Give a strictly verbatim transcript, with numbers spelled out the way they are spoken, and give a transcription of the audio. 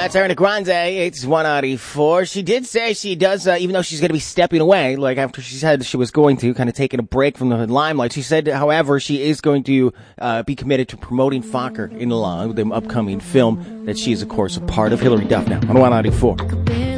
That's Ariana Grande. It's one ninety-four. She did say she does, uh, even though she's going to be stepping away, like after she said she was going to, kind of taking a break from the limelight. She said, however, she is going to uh, be committed to promoting Fokker in the, the upcoming film that she is, of course, a part of. Hilary Duff now on one ninety-four.